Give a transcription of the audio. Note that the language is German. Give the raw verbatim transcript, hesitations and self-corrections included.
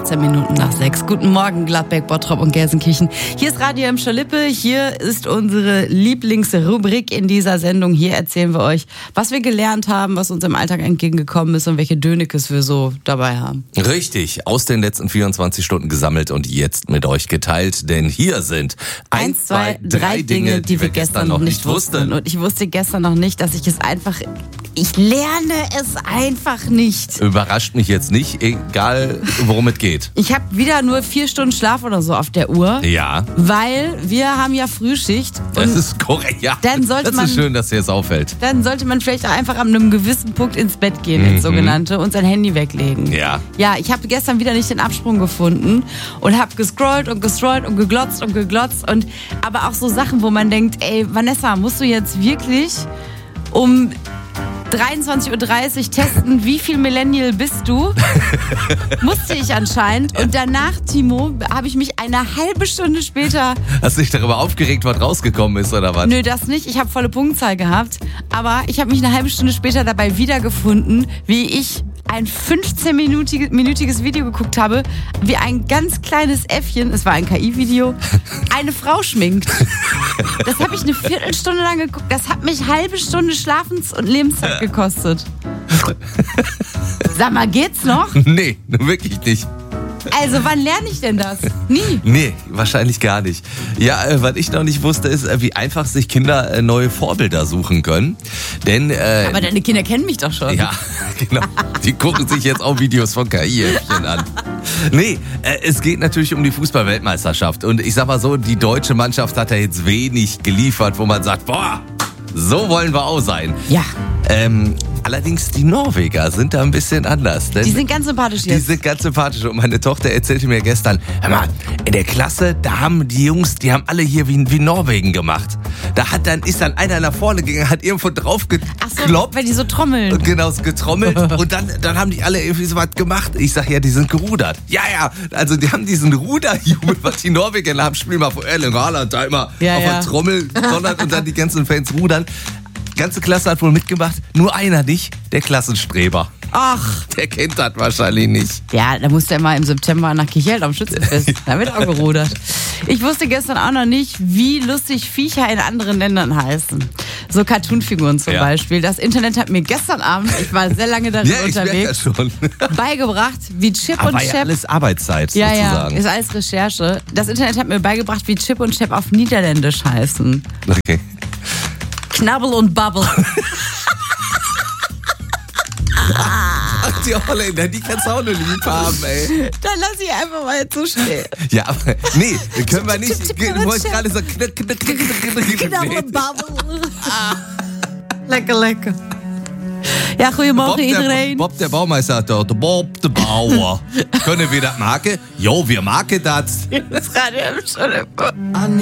achtzehn Minuten nach sechs. Guten Morgen, Gladbeck, Bottrop und Gelsenkirchen. Hier ist Radio Emscher Lippe. Hier ist unsere Lieblingsrubrik in dieser Sendung. Hier erzählen wir euch, was wir gelernt haben, was uns im Alltag entgegengekommen ist und welche Dönekes wir so dabei haben. Richtig, aus den letzten vierundzwanzig Stunden gesammelt und jetzt mit euch geteilt. Denn hier sind eins, zwei, drei Dinge, die wir gestern noch nicht wussten. Und ich wusste gestern noch nicht, dass ich es einfach... Ich lerne es einfach nicht. Überrascht mich jetzt nicht, egal worum es geht. Ich habe wieder nur vier Stunden Schlaf oder so auf der Uhr. Ja. Weil wir haben ja Frühschicht. Das ist korrekt, ja. Dann sollte das man, ist schön, dass dir es auffällt. Dann sollte man vielleicht einfach an einem gewissen Punkt ins Bett gehen, ins Mhm. sogenannte, und sein Handy weglegen. Ja. Ja, ich habe gestern wieder nicht den Absprung gefunden und habe gescrollt und gescrollt und geglotzt und geglotzt. Und aber auch so Sachen, wo man denkt, ey, Vanessa, musst du jetzt wirklich um dreiundzwanzig Uhr dreißig testen, wie viel Millennial bist du? Musste ich anscheinend. Und danach, Timo, habe ich mich eine halbe Stunde später... Hast du dich darüber aufgeregt, was rausgekommen ist, oder was? Nö, das nicht. Ich habe volle Punktzahl gehabt. Aber ich habe mich eine halbe Stunde später dabei wiedergefunden, wie ich ein fünfzehn-minütiges Video geguckt habe, wie ein ganz kleines Äffchen, es war ein K I-Video, eine Frau schminkt. Das habe ich eine Viertelstunde lang geguckt. Das hat mich halbe Stunde Schlafens- und Lebenszeit gekostet. Sag mal, geht's noch? Nee, wirklich nicht. Also, wann lerne ich denn das? Nie. Nee, wahrscheinlich gar nicht. Ja, äh, was ich noch nicht wusste, ist, äh, wie einfach sich Kinder äh, neue Vorbilder suchen können. Denn, äh, Aber deine Kinder kennen mich doch schon. Ja, genau. Die gucken sich jetzt auch Videos von K I-Äffchen an. Nee, äh, es geht natürlich um die Fußball-Weltmeisterschaft. Und ich sag mal so, die deutsche Mannschaft hat ja jetzt wenig geliefert, wo man sagt, boah, so wollen wir auch sein. Ja. Ähm, allerdings die Norweger sind da ein bisschen anders. Denn Die sind ganz sympathisch Die jetzt. sind ganz sympathisch. Und meine Tochter erzählte mir gestern, hör mal, in der Klasse, da haben die Jungs, die haben alle hier wie, wie Norwegen gemacht. Da hat dann, ist dann einer nach vorne gegangen, hat irgendwo drauf Ach so, gekloppt. weil die so trommeln. Und genau, getrommelt. Und dann, dann haben die alle irgendwie so was gemacht. Ich sag, ja, die sind gerudert. Ja, ja, also die haben diesen Ruderjubel, was die Norweger haben, spielen mal vor Erling Haaland da immer Ja, auf ja. der Trommel donnert und dann die ganzen Fans rudern. Ganze Klasse hat wohl mitgemacht, nur einer nicht, der Klassenstreber. Ach, Der kennt das wahrscheinlich nicht. ja, da musste er mal im September nach Kicheld am Schützenfest. Da wird auch gerudert. Ich wusste gestern auch noch nicht, wie lustig Viecher in anderen Ländern heißen. So Cartoonfiguren zum Ja. Beispiel. Das Internet hat mir gestern Abend, ich war sehr lange darin Ja, ich merke unterwegs, das schon. beigebracht, wie Chip Aber und ja Chap... alles Arbeitszeit ja, ja, sozusagen. ist alles Recherche. Das Internet hat mir beigebracht, wie Chip und Chap auf Niederländisch heißen. Okay. Knabbel und Bubble. Ach, die Holländer, die kannst du auch nur lieb haben, ey. Dann lass ich einfach mal jetzt so stehen. Ja, aber nee, können wir nicht. Chip, Ich Chip, wollte Chip. gerade so knack, knack, knack, knack, knack, Knabbel nee. und Bubble. Lecker, lecker. Ja, goedemorgen Bob der, iedereen. Bob der Baumeister hat dort, Bob der Bauer. Können wir das machen? Jo, wir machen das. Das Radio Emscher Lippe.